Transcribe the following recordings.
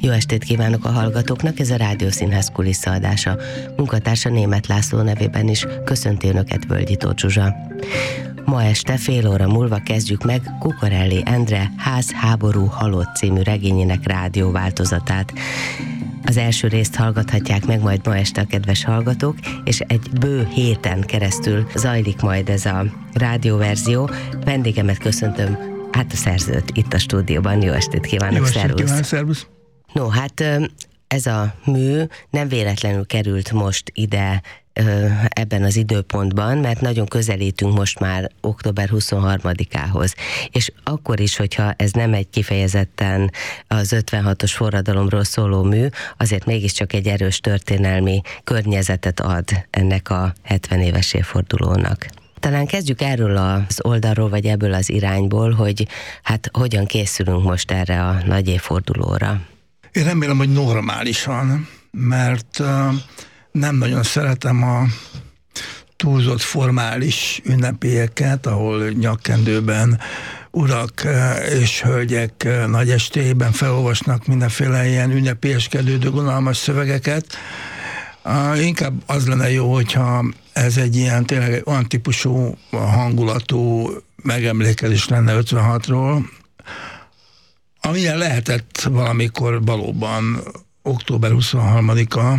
Jó estét kívánok a hallgatóknak, ez a Rádiószínház kulisszaadása. Munkatársa Németh László nevében is köszönti Önöket Völgyi Tóth Zsuzsa. Ma este fél óra múlva kezdjük meg Cucarelli Endre Ház, háború, halott című regényének rádióváltozatát. Az első részt hallgathatják meg majd ma este a kedves hallgatók, és egy bő héten keresztül zajlik majd ez a rádióverzió. Vendégemet köszöntöm, a szerzőt itt a stúdióban. Jó estét kívánok, szervusz! No, ez a mű nem véletlenül került most ide ebben az időpontban, mert nagyon közelítünk most már október 23-ához. És akkor is, hogyha ez nem egy kifejezetten az 56-os forradalomról szóló mű, azért mégiscsak egy erős történelmi környezetet ad ennek a 70 éves évfordulónak. Talán kezdjük erről az oldalról, vagy ebből az irányból, hogy hogyan készülünk most erre a nagy évfordulóra. Én remélem, hogy normálisan, mert nem nagyon szeretem a túlzott formális ünnepélyeket, ahol nyakkendőben urak és hölgyek nagy estélyben felolvasnak mindenféle ilyen ünnepélyeskedő, unalmas szövegeket. Inkább az lenne jó, hogyha ez egy ilyen tényleg olyan típusú hangulatú megemlékezés lenne 56-ról, amilyen lehetett valamikor valóban október 23-a,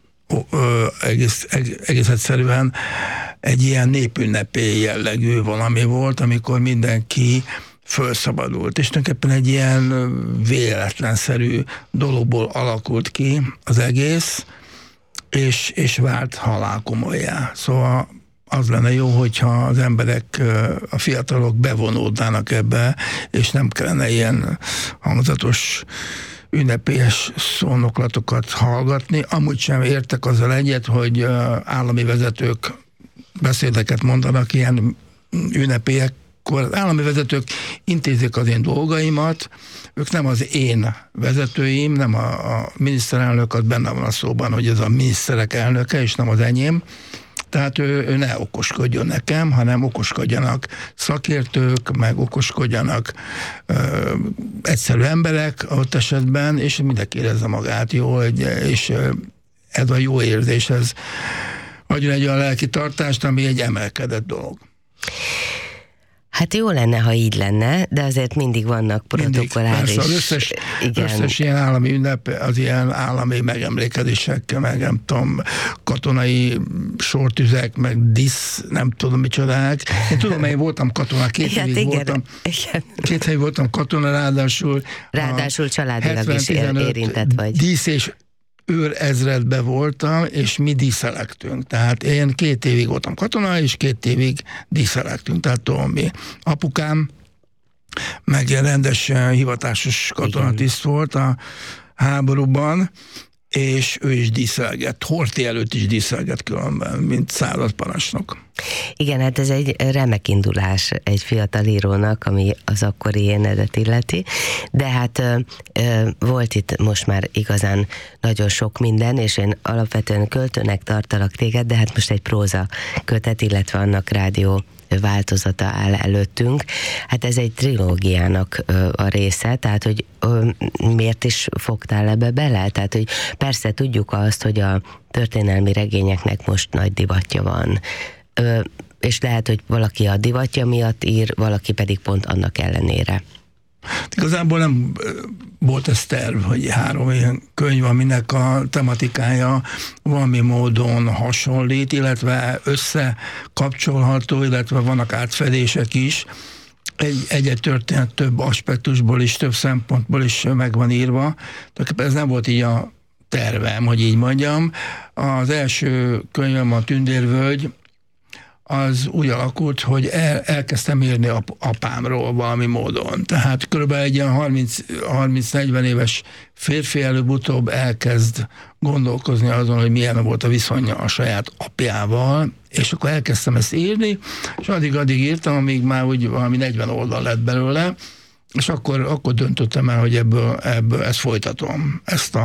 egész egyszerűen egy ilyen népünnepély jellegű valami volt, amikor mindenki fölszabadult, és tulajdonképpen egy ilyen véletlenszerű dologból alakult ki az egész, és vált halálkomolyá. Szóval az lenne jó, hogyha az emberek, a fiatalok bevonódnának ebbe, és nem kellene ilyen hangzatos ünnepélyes szónoklatokat hallgatni. Amúgy sem értek azzal egyet, hogy állami vezetők beszédeket mondanak ilyen ünnepélyekkor. Az állami vezetők intézik az én dolgaimat, ők nem az én vezetőim, nem a miniszterelnök, az benne van a szóban, hogy ez a miniszterek elnöke, és nem az enyém. Tehát ő ne okoskodjon nekem, hanem okoskodjanak szakértők, meg okoskodjanak egyszerű emberek ott esetben, és mindenki érezze magát jól, és ez a jó érzés, ez adjon egy olyan lelki tartást, ami egy emelkedett dolog. Jó lenne, ha így lenne, de azért mindig vannak protokolláris... Persze, összes ilyen állami ünnep, az ilyen állami megemlékezések, meg nem tudom, katonai sortüzek, meg disz, nem tudom micsodák. Én tudom, én voltam katona, két évig voltam katona, ráadásul családilag is érintett vagy. Dísz és őrezredbe voltam, és mi díszelektünk. Tehát én 2 évig voltam katona, és 2 évig díszelektünk. Tehát tudom mi. Apukám meg ilyen rendes hivatásos katonatiszt volt a háborúban, és ő is díszelgett. Horthy előtt is díszelgett különben, mint századparancsnok. Igen, ez egy remek indulás egy fiatal írónak, ami az akkori énedet illeti, de volt itt most már igazán nagyon sok minden, és én alapvetően költőnek tartalak téged, de most egy próza kötet, illetve annak rádió változata áll előttünk. Ez egy trilógiának a része, tehát hogy miért is fogtál ebbe bele? Tehát, hogy persze tudjuk azt, hogy a történelmi regényeknek most nagy divatja van, és lehet, hogy valaki a divatja miatt ír, valaki pedig pont annak ellenére. Igazából nem volt ez terv, hogy 3 ilyen könyv, aminek a tematikája valami módon hasonlít, illetve összekapcsolható, illetve vannak átfedések is. Egy történet több aspektusból is, több szempontból is meg van írva. Ez nem volt így a tervem, hogy így mondjam. Az első könyvem, a Tündérvölgy, az úgy alakult, hogy elkezdtem írni apámról valami módon. Tehát körülbelül egy ilyen 30-40 éves férfi előbb-utóbb elkezd gondolkozni azon, hogy milyen volt a viszonya a saját apjával, és akkor elkezdtem ezt írni, és addig írtam, amíg már úgy valami 40 oldal lett belőle, és akkor döntöttem el, hogy ebből ezt folytatom.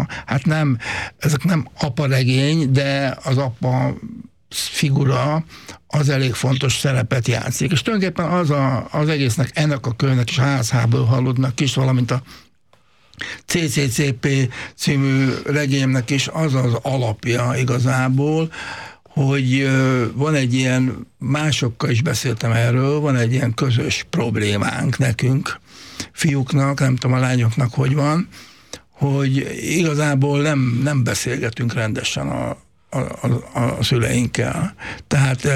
Ezek nem apa-regény, de az apa figura az elég fontos szerepet játszik. És tulajdonképpen az egésznek, ennek a könyvnek is, a Ház, háború, halottnak is, valamint a CCCP című regényemnek is az az alapja igazából, hogy van egy ilyen, másokkal is beszéltem erről, van egy ilyen közös problémánk nekünk, fiúknak, nem tudom a lányoknak hogy van, hogy igazából nem beszélgetünk rendesen a szüleinkkel. Tehát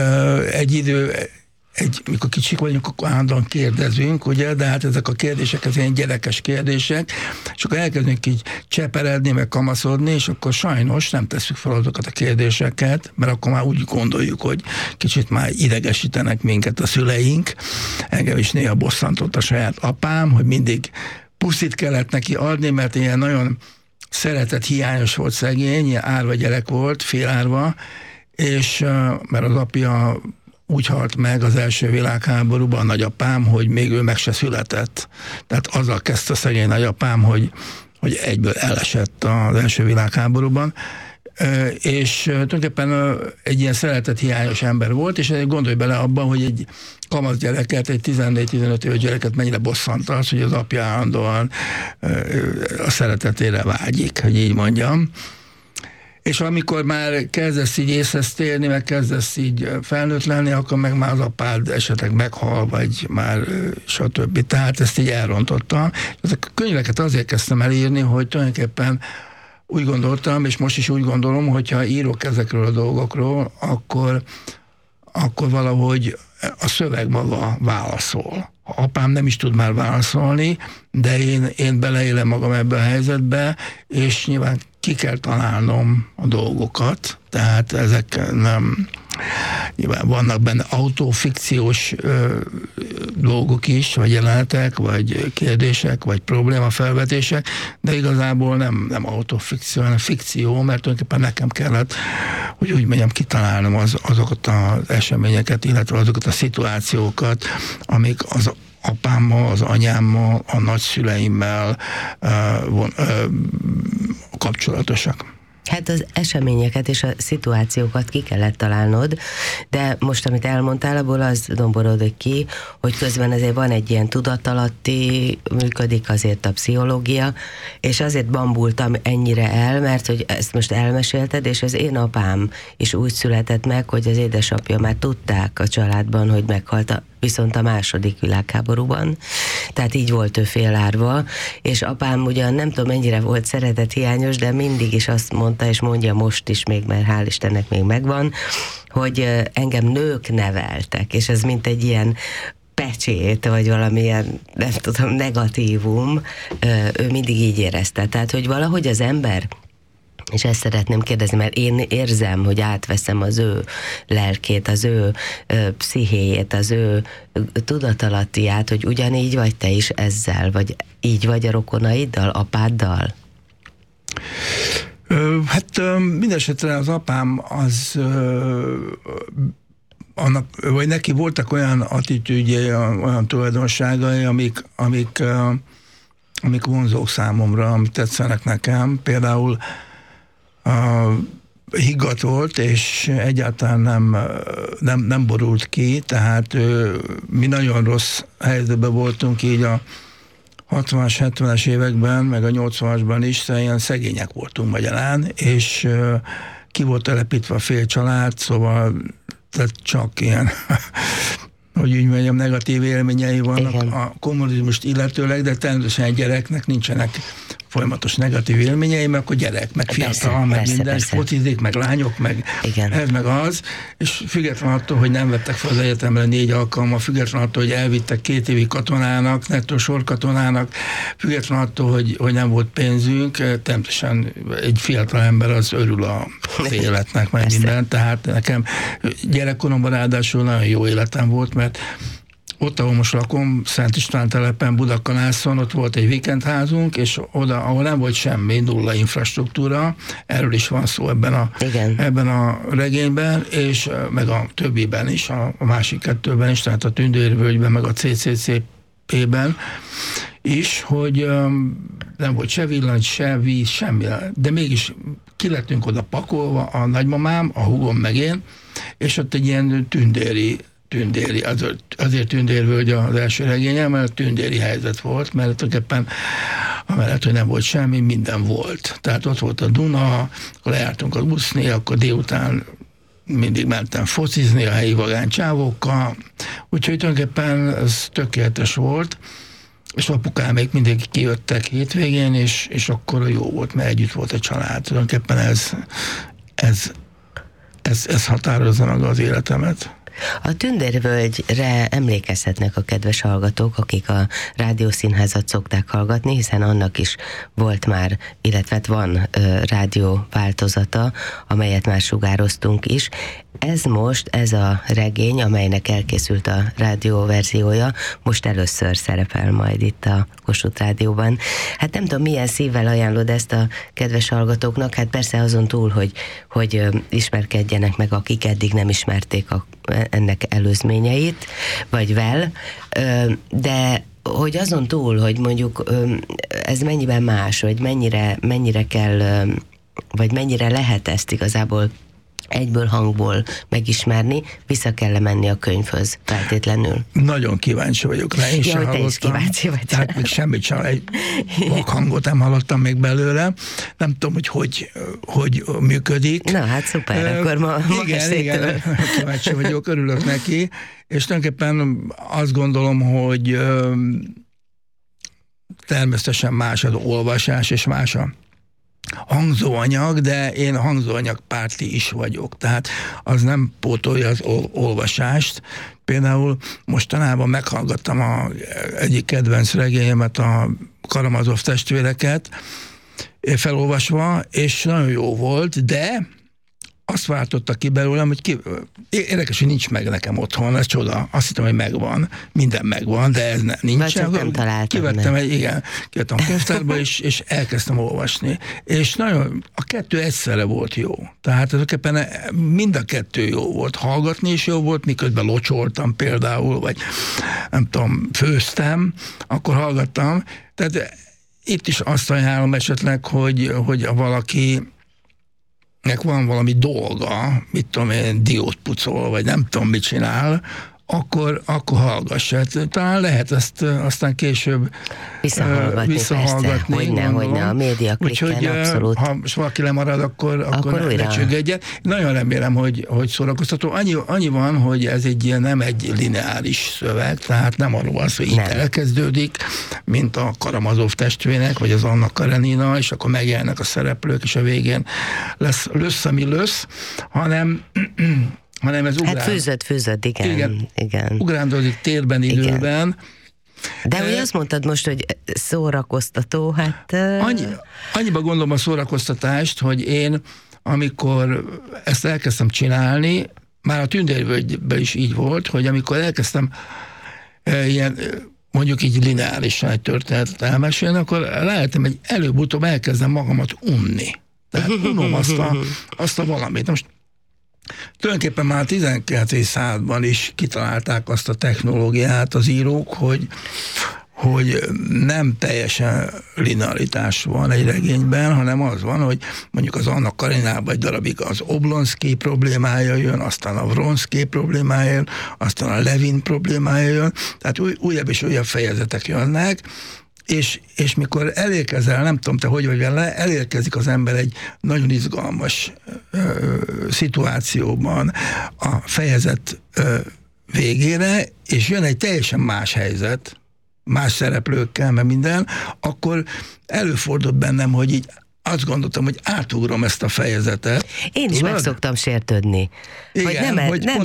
mikor kicsik vagyunk, akkor állandóan kérdezünk, ugye, de hát ezek a kérdések, ez ilyen gyerekes kérdések, és akkor elkezdünk így cseperedni, meg kamaszodni, és akkor sajnos nem tesszük fel azokat a kérdéseket, mert akkor már úgy gondoljuk, hogy kicsit már idegesítenek minket a szüleink. Engem is néha bosszantott a saját apám, hogy mindig puszit kellett neki adni, mert ilyen nagyon szeretet hiányos volt szegény, ilyen árva gyerek volt, félárva, és mert az apja úgy halt meg az első világháborúban a nagyapám, hogy még ő meg se született. Tehát azzal kezdte a szegény nagyapám, hogy egyből elesett az első világháborúban, és tulajdonképpen egy ilyen szeretethiányos ember volt, és gondolj bele abban, hogy egy kamasz gyereket, egy 14-15 éves gyereket mennyire bosszant az, hogy az apja állandóan a szeretetére vágyik, hogy így mondjam. És amikor már kezdesz így észhez térni, meg kezdesz így felnőtt lenni, akkor meg már az apád esetleg meghal, vagy már stb. Tehát ezt így elrontottam. Ezek a könyveket azért kezdtem el írni, hogy tulajdonképpen úgy gondoltam, és most is úgy gondolom, hogyha írok ezekről a dolgokról, akkor valahogy a szöveg maga válaszol. Apám nem is tud már válaszolni, de én beleélem magam ebbe a helyzetbe, és nyilván ki kell találnom a dolgokat, tehát ezek nem... Nyilván vannak benne autofikciós dolgok is, vagy jelenetek, vagy kérdések, vagy problémafelvetések, de igazából nem autofikció, hanem fikció, mert tulajdonképpen nekem kellett, hogy úgy mondjam, kitalálnom azokat az eseményeket, illetve azokat a szituációkat, amik az apámmal, az anyámmal, a nagyszüleimmel kapcsolatosak. Hát az eseményeket és a szituációkat ki kellett találnod, de most, amit elmondtál, abból az domborodik ki, hogy közben azért van egy ilyen tudatalatti, működik azért a pszichológia, és azért bambultam ennyire el, mert hogy ezt most elmesélted, és az én apám is úgy született meg, hogy az édesapja már tudták a családban, hogy meghalt viszont a második világháborúban, tehát így volt ő félárva, és apám ugyan nem tudom mennyire volt szeretethiányos, de mindig is azt mondta, és mondja most is még, mert hál' Istennek még megvan, hogy engem nők neveltek, és ez mint egy ilyen pecsét, vagy valamilyen, nem tudom, negatívum, ő mindig így érezte. Tehát, hogy valahogy az ember, és ezt szeretném kérdezni, mert én érzem, hogy átveszem az ő lelkét, az ő pszichéjét, az ő tudatalattiát, hogy ugyanígy vagy te is ezzel, vagy így vagy a rokonaiddal, apáddal? Hát mindesetre az apám az vagy neki voltak olyan attitűdjei, olyan tulajdonságai, amik vonzók számomra, amik tetszenek nekem. Például higgadt volt, és egyáltalán nem borult ki, tehát mi nagyon rossz helyzetben voltunk így a 60-as, 70-es években, meg a 80-asban is, szóval ilyen szegények voltunk magyarán, és ki volt telepítve a fél család, szóval tehát csak ilyen, hogy úgy mondjam, negatív élményei vannak. Igen. A kommunizmust illetőleg, de természetesen egy gyereknek nincsenek folyamatos negatív élményei, mert akkor gyerek, meg fiatal, meg minden, focizik, meg lányok, meg igen. Ez, meg az, és független attól, hogy nem vettek fel az egyetemre 4 alkalommal, független attól, hogy elvittek 2 évig katonának, nettó sorkatonának, független attól, hogy nem volt pénzünk, természetesen egy fiatal ember az örül az életnek, meg minden, tehát nekem gyerekkoromban ráadásul nagyon jó életem volt, mert ott, ahol most lakom, Szent István telepen, Budakalászon, ott volt egy vikendházunk, és oda, ahol nem volt semmi, nulla infrastruktúra, erről is van szó ebben a regényben, és meg a többiben is, a másik 2-ben is, tehát a Tündérvölgyben, meg a CCCP-ben is, hogy nem volt se villany, se víz, semmi, de mégis ki lettünk oda pakolva, a nagymamám, a húgom meg én, és ott egy ilyen tündéri tündéri, azért tündérvölgy az első regényem, mert tündéri helyzet volt, mert tulajdonképpen amellett, hogy nem volt semmi, minden volt. Tehát ott volt a Duna, akkor lejártunk az úszni, akkor délután mindig mentem focizni a helyi vagánycsávókkal, úgyhogy tulajdonképpen ez tökéletes volt, és apukám még mindig kijöttek hétvégén, és akkor jó volt, mert együtt volt a család. Tulajdonképpen ez határozza meg az életemet. A Tündérvölgyre emlékezhetnek a kedves hallgatók, akik a Rádiószínházat szokták hallgatni, hiszen annak is volt már, illetve van rádió változata, amelyet már sugároztunk is. Ez a regény, amelynek elkészült a rádió verziója, most először szerepel majd itt a Kossuth Rádióban. Hát nem tudom, milyen szívvel ajánlod ezt a kedves hallgatóknak, hát persze azon túl, hogy ismerkedjenek meg, akik eddig nem ismerték ennek előzményeit, vagy de hogy azon túl, hogy mondjuk ez mennyiben más, vagy mennyire kell, vagy mennyire lehet ezt igazából egyből hangból megismerni, vissza kell menni a könyvhöz feltétlenül. Nagyon kíváncsi vagyok rá, én sem hallottam. Tehát még semmit sem, egy hangot nem hallottam még belőle. Nem tudom, hogy működik. Na hát szuper, akkor ma igen, kíváncsi vagyok, örülök neki, és tulajdonképpen azt gondolom, hogy természetesen más az olvasás, és más a hangzóanyag, de én hangzóanyag párti is vagyok, tehát az nem pótolja az olvasást. Például mostanában meghallgattam egyik kedvenc regényemet, a Karamazov testvéreket felolvasva, és nagyon jó volt, de azt váltotta ki belőlem, hogy érdekes, hogy nincs meg nekem otthon, ez csoda. Azt hittem, hogy megvan, minden megvan, de ez nincs. Nem találtam. Kivettem a könyvtárba, és elkezdtem olvasni. És nagyon, a kettő egyszerre volt jó. Tehát ezekben mind a kettő jó volt. Hallgatni is jó volt, miközben locsoltam például, vagy nem tudom, főztem, akkor hallgattam. Tehát itt is azt ajánlom esetleg, hogy valaki van valami dolga, mit tudom én, diót pucol, vagy nem tudom, mit csinál, akkor hallgass. Talán lehet ezt aztán később visszahallgatni. Hogyne, a média klikken abszolút. Ha valaki lemarad, akkor ne csüggedjen. Nagyon remélem, hogy szórakoztató. Annyi van, hogy ez nem egy lineáris szöveg, tehát nem arról van szó, hogy itt elkezdődik, mint a Karamazov testvérek, vagy az Anna Karenina, és akkor megjelennek a szereplők, és a végén lesz, ami lesz, hanem ez főzött, igen. Ugrándozik térben, időben. Igen. De ugye azt mondtad most, hogy szórakoztató, hát... Annyiba gondolom a szórakoztatást, hogy én, amikor ezt elkezdtem csinálni, már a Tündérvölgyben is így volt, hogy amikor elkezdtem ilyen, mondjuk így lineárisan egy történetet elmesélni, akkor lehetem, hogy előbb-utóbb elkezdem magamat unni. Tehát unom azt a valamit. Most tulajdonképpen már a 19. században is kitalálták azt a technológiát az írók, hogy nem teljesen linearitás van egy regényben, hanem az van, hogy mondjuk az Anna Kareninában egy darabig az Oblonszky problémája jön, aztán a Vronszky problémája jön, aztán a Levin problémája jön, tehát újabb és újabb fejezetek jönnek, és mikor elérkezel, nem tudom te hogy vagy vele, elérkezik az ember egy nagyon izgalmas szituációban a fejezet végére, és jön egy teljesen más helyzet, más szereplőkkel, mert minden, akkor előfordult bennem, hogy így azt gondoltam, hogy átugrom ezt a fejezetet. Én is meg szoktam sértődni. Igen, hogy pont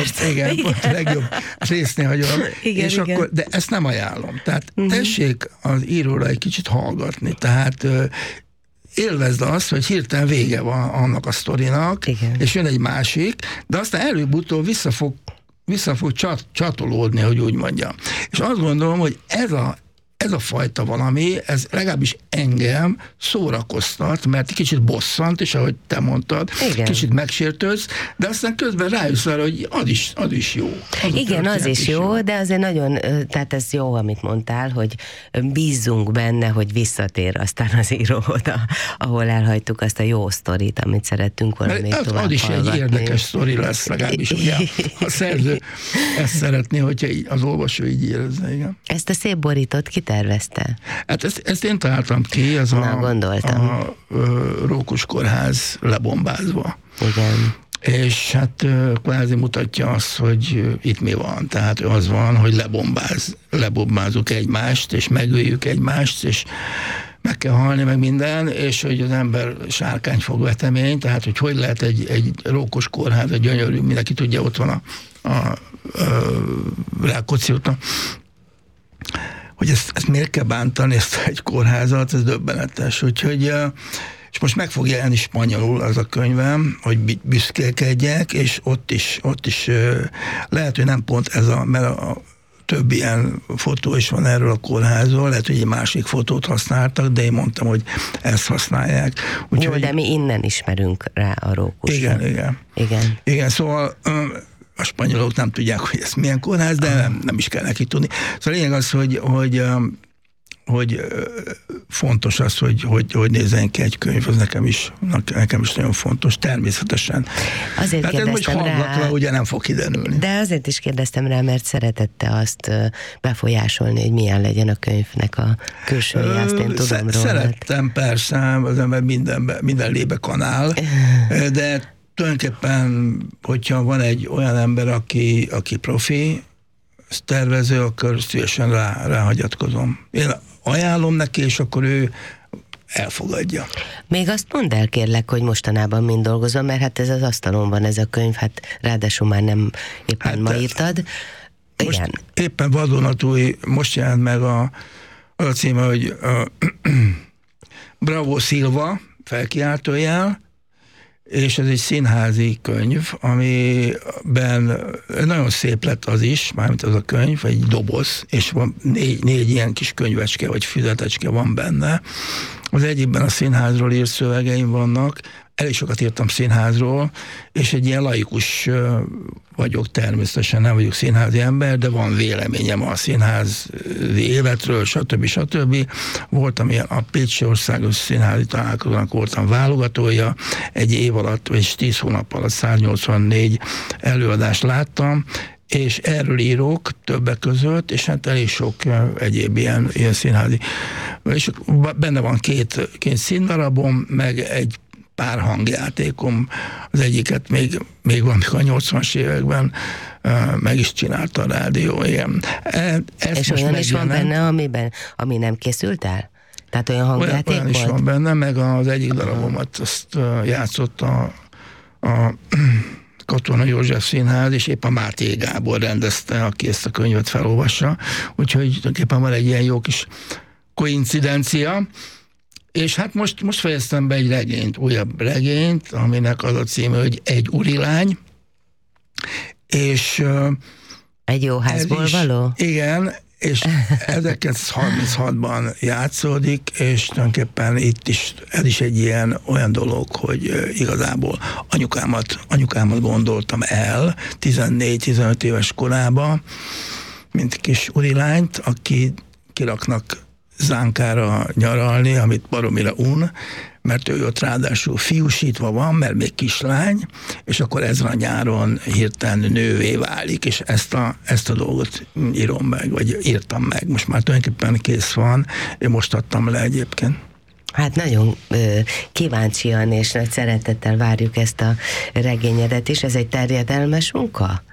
a legjobb résznél hagyom. Akkor, de ezt nem ajánlom. Tehát tessék az íróra egy kicsit hallgatni. Tehát élvezd azt, hogy hirtelen vége van annak a sztorinak, és jön egy másik, de aztán előbb-utóbb vissza fog csatolódni, hogy úgy mondjam. És azt gondolom, hogy ez a fajta valami, ez legalábbis engem szórakoztat, mert kicsit bosszant, és ahogy te mondtad, igen, kicsit megsértődsz, de aztán közben rájössz arra, hogy az is jó. Igen, az is jó, de azért nagyon, tehát ez jó, amit mondtál, hogy bízzunk benne, hogy visszatér aztán az író oda, ahol elhagytuk azt a jó sztorit, amit szerettünk volna még tovább az is hallgatni. Egy érdekes sztori lesz, legalábbis ugye a szerző ezt szeretné, hogyha az olvasó így érezze, igen. Ezt a szép borítót kitervezte? Hát ezt én találtam ki, ez a Rókus Kórház lebombázva. Igen. És hát kvázi mutatja azt, hogy itt mi van. Tehát az van, hogy lebombázunk egymást, és megöljük egymást, és meg kell halni, meg minden, és hogy az ember sárkányfogvetemény, tehát hogy lehet egy Rókus Kórház, egy gyönyörű, mindenki tudja, ott van a Rákóczi úton, hogy ezt miért kell bántani, ezt egy kórházat, ez döbbenetes. Úgyhogy, és most meg fog jelenni spanyolul az a könyvem, hogy büszkélkedjek, és ott is lehet, hogy nem pont ez mert a több ilyen fotó is van erről a kórházról, lehet, hogy egy másik fotót használtak, de én mondtam, hogy ezt használják. Jó, de mi innen ismerünk rá a Rókusra. Igen, szóval a spanyolok nem tudják, hogy ez milyen kórház, de nem is kell neki tudni. Szóval lényeg az, hogy fontos az, hogy nézzen ki egy könyv, az nekem is nagyon fontos, természetesen. Azért hát ez most hallgatva ugye nem fog kiderülni. De azért is kérdeztem rá, mert szeretette azt befolyásolni, hogy milyen legyen a könyvnek a külsője, azt én tudom róla. Szerettem, persze, az ember minden lébe kanál, de tulajdonképpen, hogyha van egy olyan ember, aki profi, tervező, akkor szívesen ráhagyatkozom. Én ajánlom neki, és akkor ő elfogadja. Még azt mondd el, kérlek, hogy mostanában mind dolgozom, mert hát ez az asztalon van ez a könyv, hát ráadásul már nem éppen ma írtad. Most éppen vadonatúj, most jelent meg az a címe, hogy Bravo Silva, felkiáltójel, és ez egy színházi könyv, amiben nagyon szép lett az is, mármint az a könyv, egy doboz, és van négy ilyen kis könyvecske, vagy füzetecske van benne. Az egyikben a színházról írt szövegeim vannak, elég sokat írtam színházról, és egy ilyen laikus vagyok természetesen, nem vagyok színházi ember, de van véleményem a színházi életről, stb. Voltam ilyen a Pécsi Országos Színházi Találkozónak voltam válogatója, egy év alatt, vagy 10 hónap alatt 184 előadást láttam, és erről írok többek között, és hát elég sok egyéb ilyen színházi. És benne van két színdarabom, meg egy pár hangjátékom, az egyiket még valamikor a 80-as években meg is csinálta a rádió, igen. És olyan is van benne, ami nem készült el? Tehát olyan hangjáték olyan volt? Is van benne, meg az egyik darabomat azt játszott a Katona József Színház, és épp a Máté Gábor rendezte, aki ezt a könyvet felolvassa, úgyhogy tulajdonképpen van egy ilyen jó kis koincidencia. És hát most fejeztem be egy újabb regényt, aminek az a címe, hogy Egy úrilány, és egy jó házból való? Igen, és 1936-ban játszódik, és tulajdonképpen ez is egy olyan dolog, hogy igazából anyukámat gondoltam el 14-15 éves korában, mint kis úrilányt, aki kiraknak Zánkára nyaralni, amit baromira un, mert ő ott ráadásul fiúsítva van, mert még kislány, és akkor ezen a nyáron hirtelen nővé válik, és ezt a dolgot írom meg, vagy írtam meg. Most már tulajdonképpen kész van, én most adtam le egyébként. Hát nagyon kíváncsian és nagy szeretettel várjuk ezt a regényedet is. Ez egy terjedelmes munka?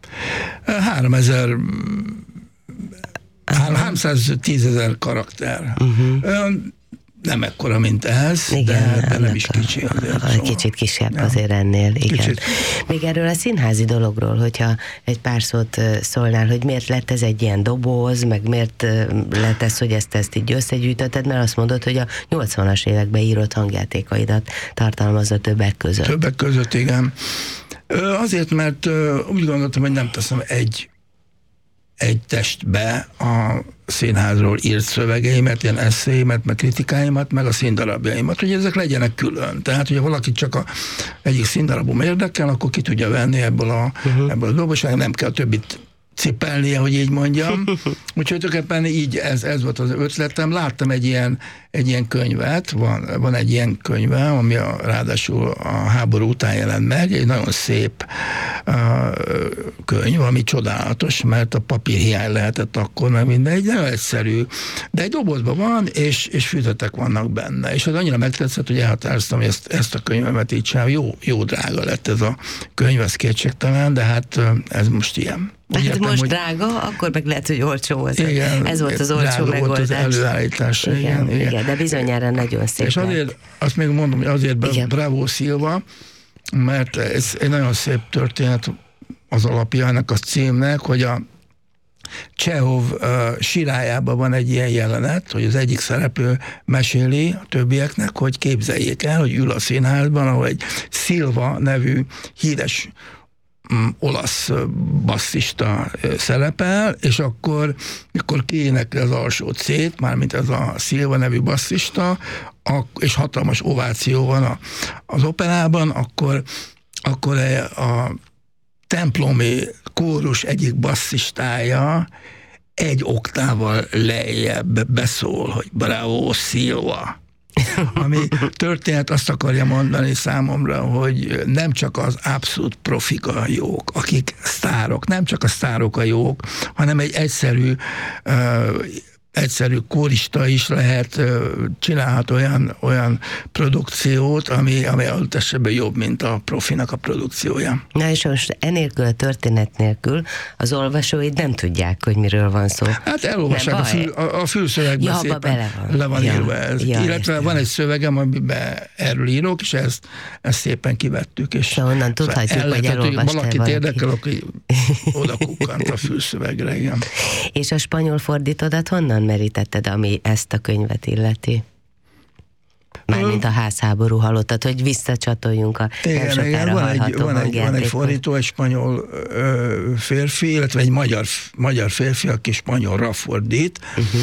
310 000 karakter. Nem ekkora, mint ez, igen, de nem is kicsi azért. Szóval. Kicsit kisebb azért ennél, igen. Kicsit. Még erről a színházi dologról, hogyha egy pár szót szólnál, hogy miért lett ez egy ilyen doboz, meg miért lett ez, hogy ezt így összegyűjtötted, mert azt mondod, hogy a 80-as években írott hangjátékaidat tartalmazza többek között. Többek között, igen. Azért, mert úgy gondoltam, hogy nem teszem egy egy testbe a színházról írt szövegeimet, ilyen eszéimet, meg kritikáimat, meg a színdarabjaimat, hogy ezek legyenek külön. Tehát, hogyha valaki csak egyik színdarabom érdekel, akkor ki tudja venni ebből a dolgból, és nem kell többit cipelnie, hogy így mondjam. Úgyhogy tulajdonképpen így ez volt az ötletem. Láttam egy ilyen könyvet, van egy ilyen könyve, ami ráadásul a háború után jelent meg, egy nagyon szép könyv, ami csodálatos, mert a papírhiány lehetett akkor, meg minden, egy nagyon egyszerű, de egy dobozban van, és füzetek vannak benne. És az annyira megtetszett, hogy elhatároztam, hogy ezt a könyvemet így csinálom. Jó drága lett ez a könyv, ez kétségtelen, de hát ez most ilyen. Hát értem, most drága, akkor meg lehet, hogy olcsó volt. Igen, ez volt az olcsó megoldás. Volt az előállítás. Igen, de bizonyára nagyon szép. És azért, azt még mondom, hogy azért Bravo Silva, mert ez egy nagyon szép történet az alapja ennek a címnek, hogy a Csehov sirályában van egy ilyen jelenet, hogy az egyik szereplő meséli a többieknek, hogy képzeljék el, hogy ül a színházban, ahol egy Silva nevű híres olasz basszista szerepel, és akkor kiénekli az alsó C-t, mármint ez a Silva nevű basszista, és hatalmas ováció van az operában, akkor a templomi kórus egyik basszistája egy oktával lejjebb beszól, hogy Bravo Silva. Ami történet azt akarja mondani számomra, hogy nem csak az abszolút profik a jók, akik sztárok, nem csak a sztárok a jók, hanem egy egyszerű kórista is csinálhat olyan produkciót, ami adott esetben jobb, mint a profinak a produkciója. Na és most enélkül a történet nélkül az olvasóid nem tudják, hogy miről van szó. Hát elolvassák a fülszövegben szépen le van írva ez. Illetve van egy szövegem, amiben erről írok, és ezt szépen kivettük. És onnan tudhatjuk, hogy elolvastál valakit érdekel, aki oda kukkant a fülszövegre, igen. És a spanyol fordítódat honnan merítetted, ami ezt a könyvet illeti? Mármint a házháború halottad, hogy visszacsatoljunk a nem sokára hallható van egy fordító, egy spanyol férfi, illetve egy magyar férfi, aki spanyolra fordít,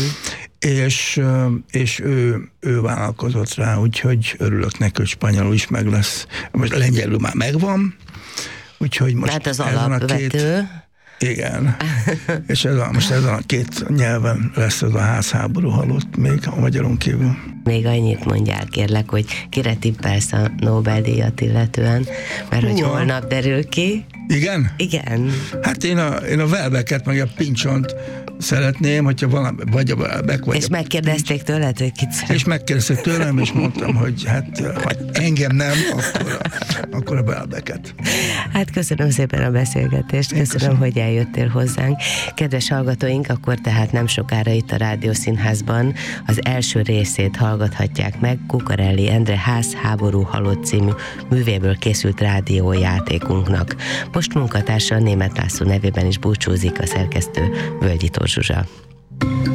és ő vállalkozott rá, úgyhogy örülök neki, hogy spanyolul is meg lesz. Most lengyelül már megvan, úgyhogy most tehát az alapvető. Igen. És most ezen a két nyelven lesz ez a házháború halott még a magyaron kívül. Még annyit mondjál, kérlek, hogy kire tippelsz a Nobel-díjat illetően, mert hogy holnap derül ki. Igen? Igen. Hát én a Welbecket, meg a Pincsont szeretném, hogyha valami, vagy a Welbeck, vagy és megkérdezték tőled, hogy kit szeretnél? És megkérdezték tőlem, és mondtam, hogy hát, ha engem nem, akkor a Welbecket. Hát köszönöm szépen a beszélgetést, köszönöm, hogy eljöttél hozzánk. Kedves hallgatóink, akkor tehát nem sokára itt a Rádiószínházban az első részét hallgathatják meg Cucarelli Endre Házháború halott című művéből készült rádiójátékunknak. Most munkatársa Németh László nevében is búcsúzik a szerkesztő Völgyi Tóth Zsuzsa.